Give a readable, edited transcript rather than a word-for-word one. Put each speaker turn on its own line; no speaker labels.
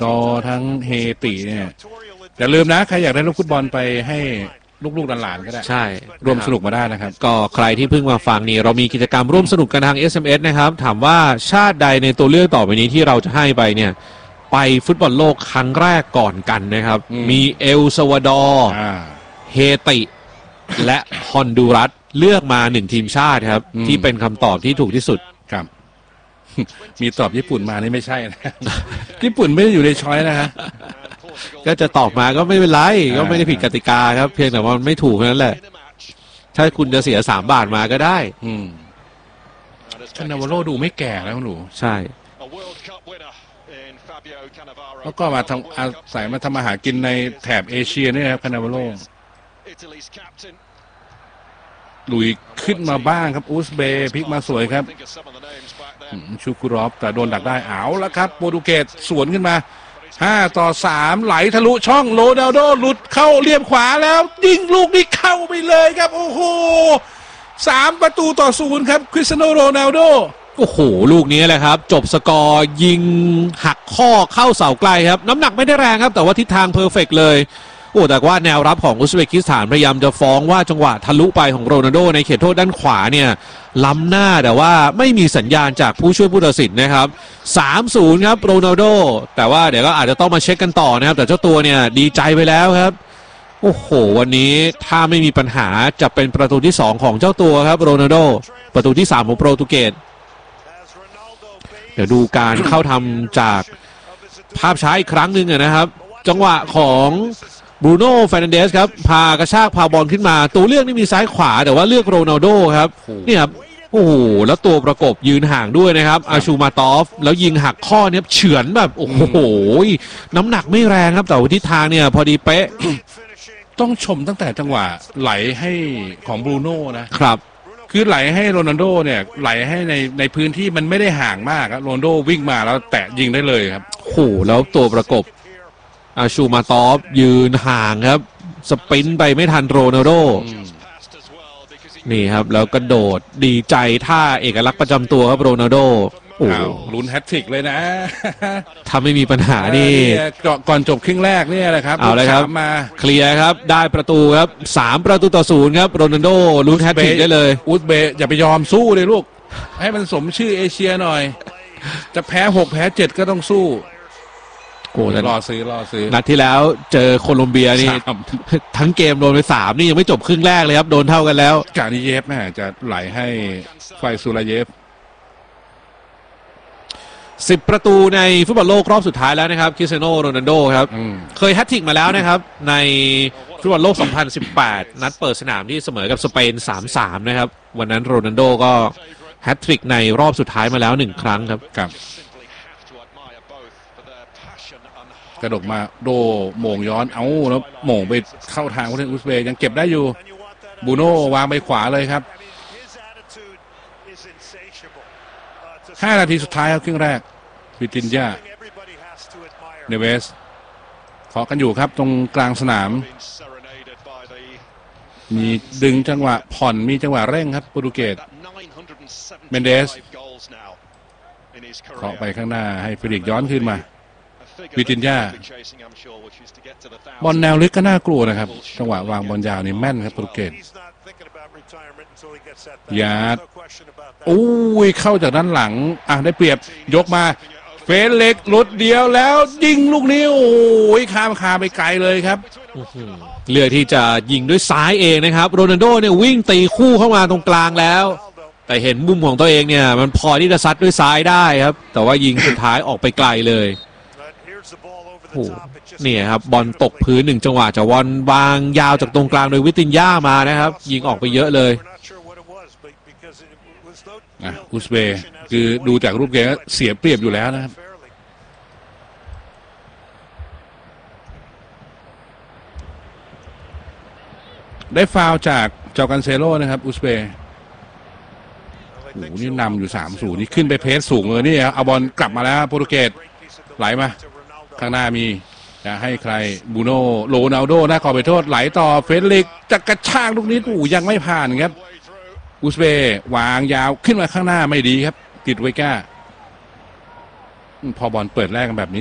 ตอทั้งเฮติเนี่ยอย่าลืมนะใครอยากได้ลูกฟุตบอลไปให้ลูกๆหลานๆก็ได้
ใช่
ร่วมสนุกมาได้นะครับ
ก็ใครที่เพิ่งมาฟังนี่เรามีกิจกรรมร่วมสนุกกันทาง SMS นะครับถามว่าชาติใดในตัวเลือกต่อไปนี้ที่เราจะให้ไปเนี่ยไปฟุตบอลโลกครั้งแรกก่อนกันนะครับมีเอลซัลวาดอร์เฮติและฮอนดูรัสเลือกมา1ทีมชาติครับที่เป็นคำตอบที่ถูกที่สุด
ครับมีตอบญี่ปุ่นมานี่ไม่ใช่นะญี่ปุ่นไม่ได้อยู่ในช้อยนะฮะ
ก็จะตอบมาก็ไม่เป็นไรก็ไม่ได้ผิดกติกาครับเพียงแต่ว่ามันไม่ถูกนั่นแหละถ้าคุณจะเสีย3 บาทมาก็ได้
คานาวาโรดูไม่แก่แล้วหนู
ใช่
แล้วก็มาทำอาศัยมาทำอาหารกินในแถบเอเชียนี่ครับคานาวาโรลุยขึ้นมาบ้างครับอุซเบย์พลิกมาสวยครับชูกุรอฟแต่โดนดักได้เอาแล้วครับโปรตุเกสสวนขึ้นมา5-3ไหลทะลุช่องโรนัลโดหลุดเข้าเลียมขวาแล้วยิงลูกนี้เข้าไปเลยครับโอ้โห3-0ครับคริสเตียโนโรนัลโด
โอ้โหลูกนี้แหละครับจบสกอร์ยิงหักข้อเข้าเสาไกลครับน้ำหนักไม่ได้แรงครับแต่ว่าทิศทางเพอร์เฟกต์เลยโอ้แต่ว่าแนวรับของอุซเบกิสถานพยายามจะฟ้องว่าจังหวะทะลุไปของโรนัลโดในเขตโทษด้านขวาเนี่ยล้ำหน้าแต่ว่าไม่มีสัญญาณจากผู้ช่วยผู้ตัดสินนะครับ3-0ครับโรนัลโดแต่ว่าเดี๋ยวก็อาจจะต้องมาเช็คกันต่อนะครับแต่เจ้าตัวเนี่ยดีใจไปแล้วครับโอ้โหวันนี้ถ้าไม่มีปัญหาจะเป็นประตูที่2ของเจ้าตัวครับโรนัลโดประตูที่3ของโปรตุเกสเดี๋ยวดูการเข้าทำจากภาพช้าอีกครั้งหนึ่งนะครับจังหวะของบรูโน่เฟร์นันเดสครับพากระชากพาบอลขึ้นมาตัวเลือกนี่มีซ้ายขวาแต่ว่าเลือกโรนัลโดครับนี่ครับโอ้โหแล้วตัวประกบยืนห่างด้วยนะครับอาชูมาตอฟแล้วยิงหักข้อเนี่ยเฉือนแบบโอ้โหน้ำหนักไม่แรงครับแต่ทิศทางเนี่ยพอดีเป๊ะ
ต้องชมตั้งแต่จังหวะไหลให้ของบรูโน่นะครับคือไหลให้โรนัลโดเนี่ยไหลให้ในพื้นที่มันไม่ได้ห่างมากครับโรนัลโดวิ่งมาแล้วแตะยิงได้เลยครับ
โอ้โหแล้วตัวประกบอาชูมาตอฟยืนห่างครับสปรินต์ไปไม่ทันโรนัลโดนี่ครับแล้วกระโดดดีใจท่าเอกลักษณ์ประจำตัวครับโรนัลโดโอ้
ลุ้นแฮตทริกเลยนะ
ถ้าไม่มีปัญหานี่
ก่อนจบครึ่งแรกนี่แหละครับ
เอาเลยครับมาเคลียร์ครับได้ประตูครับ3-0ครับโรนัลโดลุ้นแฮตทริกได้เลย
อุซเบย์อย่าไปยอมสู้เลยลูกให้มันสมชื่อเอเชียหน่อยจะแพ้6แพ้7ก็ต้องสู้
โอ้
รอซื้อ
นัดที่แล้วเจอโคลอมเบียนี่ทั้งเกมโดนไป3นี่ยังไม่จบครึ่งแรกเลยครับโดนเท่ากันแล้ว
กานิเยฟแม่จะไหลให้ไฟซูลาเยฟ
10 ประตูในฟุตบอลโลกรอบสุดท้ายแล้วนะครับคริสเตียโนโรนัลโดครับเคยแฮตทริกมาแล้วนะครับในฟุตบอลโลก2018นัดเปิดสนามที่เสมอกับสเปน 3-3 นะครับวันนั้นโรนัลโดก็แฮตทริกในรอบสุดท้ายมาแล้ว1 ครั้งครับ
กระดกมาโดโหม่งย้อนเอาแล้วโหม่งไปเข้าทางผู้เล่นอุซเบย์ยังเก็บได้อยู่บูโน่วางไปขวาเลยครับ5 นาทีสุดท้ายครับครึ่งแรกวิตินญาเนเวสเคาะกันอยู่ครับตรงกลางสนามมีดึงจังหวะผ่อนมีจังหวะเร่งครับโปรตุเกสเมนเดสเคาะไปข้างหน้าให้ฟิลิกย้อนขึ้นมาวิตินญาบอลแนวลึกก็น่ากลัวนะครับจังหวะวางบอลยาวนี่แม่นครับโปรตุเกสยาดอุ้ยเข้าจากด้านหลังได้เปรียบยกมาเฟนเล็กหลุดเดียวแล้วยิงลูกนี้โอ้ยข้ามคาไปไกลเลยครับ
เลือกที่จะยิงด้วยซ้ายเองนะครับโรนัลโดเนี่ยวิ่งตีคู่เข้ามาตรงกลางแล้วแต่เห็นมุมของตัวเองเนี่ยมันพอที่จะซัดด้วยซ้ายได้ครับแต่ว่ายิงสุดท้ายออกไปไกลเลยโอ้นี่ครับบอลตกพื้น1 จังหวะจากบอลวางยาวจากตรงกลางโดยวิตินญามานะครับยิงออกไปเยอะเลย
อุซเบย์คือดูจากรูปเกมเสียเปรียบอยู่แล้วนะครับได้ฟาวจากเจ้ากันเซโร่นะครับอุซเบย์โอ้นี่นำอยู่3-0นี่ขึ้นไปเพสสูงเลยนี่ครับเอาบอลกลับมาแล้วโปรตุเกสไหลมาข้างหน้ามีจะให้ใครบูโน่โรนัลโดหน้าขอไปโทษไหลต่อเฟรลิกจะกระชากลูกนี้ยังไม่ผ่านครับอุซเบย์วางยาวขึ้นมาข้างหน้าไม่ดีครับติดไว้ก้าพอบอลเปิดแรกกันแบบนี้